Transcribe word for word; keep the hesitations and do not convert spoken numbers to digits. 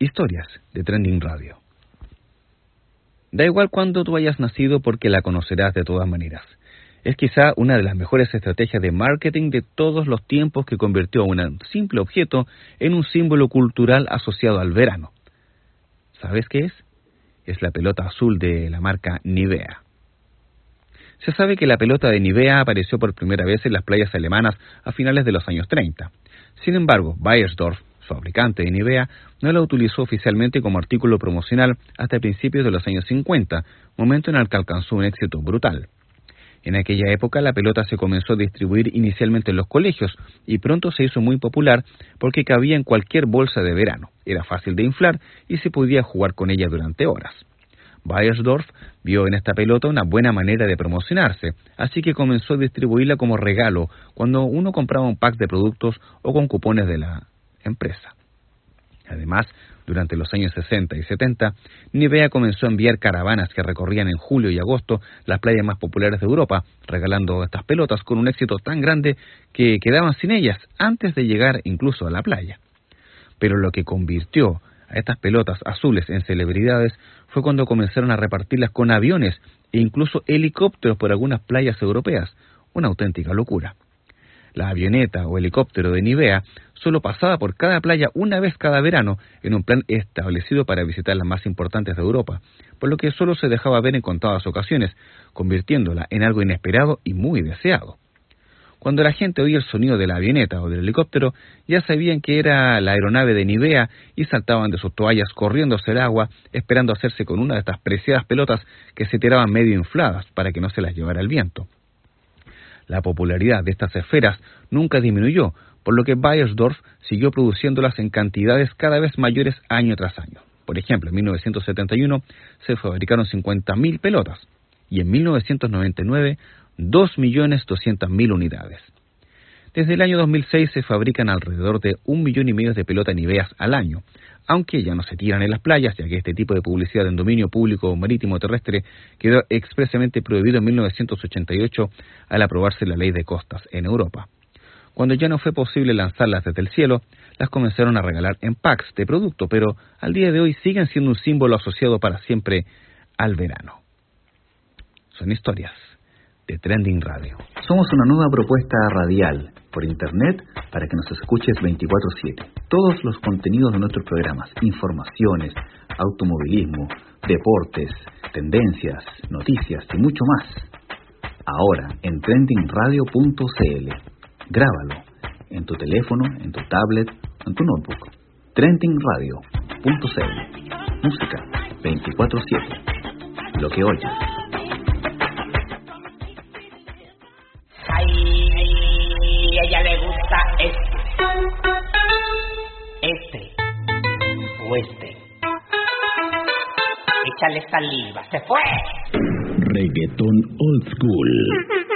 Historias de Trending Radio. Da igual cuándo tú hayas nacido porque la conocerás de todas maneras. Es quizá una de las mejores estrategias de marketing de todos los tiempos que convirtió a un simple objeto en un símbolo cultural asociado al verano. ¿Sabes qué es? Es la pelota azul de la marca Nivea. Se sabe que la pelota de Nivea apareció por primera vez en las playas alemanas a finales de los años treinta. Sin embargo, Beiersdorf, fabricante de Nivea, no la utilizó oficialmente como artículo promocional hasta principios de los años cincuenta, momento en el que alcanzó un éxito brutal. En aquella época la pelota se comenzó a distribuir inicialmente en los colegios y pronto se hizo muy popular porque cabía en cualquier bolsa de verano, era fácil de inflar y se podía jugar con ella durante horas. Beiersdorf vio en esta pelota una buena manera de promocionarse, así que comenzó a distribuirla como regalo cuando uno compraba un pack de productos o con cupones de la empresa. Además, durante los años sesenta y setenta, Nivea comenzó a enviar caravanas que recorrían en julio y agosto las playas más populares de Europa, regalando estas pelotas con un éxito tan grande que quedaban sin ellas antes de llegar incluso a la playa. Pero lo que convirtió a estas pelotas azules en celebridades fue cuando comenzaron a repartirlas con aviones e incluso helicópteros por algunas playas europeas, una auténtica locura. La avioneta o helicóptero de Nivea solo pasaba por cada playa una vez cada verano en un plan establecido para visitar las más importantes de Europa, por lo que solo se dejaba ver en contadas ocasiones, convirtiéndola en algo inesperado y muy deseado. Cuando la gente oía el sonido de la avioneta o del helicóptero, ya sabían que era la aeronave de Nivea y saltaban de sus toallas corriendo hacia el agua, esperando hacerse con una de estas preciadas pelotas que se tiraban medio infladas para que no se las llevara el viento. La popularidad de estas esferas nunca disminuyó, por lo que Beiersdorf siguió produciéndolas en cantidades cada vez mayores año tras año. Por ejemplo, en mil novecientos setenta y uno se fabricaron cincuenta mil pelotas y en mil novecientos noventa y nueve dos millones doscientas mil unidades. Desde el año dos mil seis se fabrican alrededor de un millón y medio de pelotas Niveas al año, aunque ya no se tiran en las playas, ya que este tipo de publicidad en dominio público marítimo terrestre quedó expresamente prohibido en mil novecientos ochenta y ocho al aprobarse la ley de costas en Europa. Cuando ya no fue posible lanzarlas desde el cielo, las comenzaron a regalar en packs de producto, pero al día de hoy siguen siendo un símbolo asociado para siempre al verano. Son historias de Trending Radio. Somos una nueva propuesta radial por internet para que nos escuches veinticuatro siete. Todos los contenidos de nuestros programas, informaciones, automovilismo, deportes, tendencias, noticias y mucho más. Ahora en trending radio punto c l. Grábalo en tu teléfono, en tu tablet, en tu notebook. trending radio punto c l. Música veinticuatro siete. Lo que oyes. Ay, a ella le gusta este, este o este. Échale saliva, se fue. Reggaetón old school.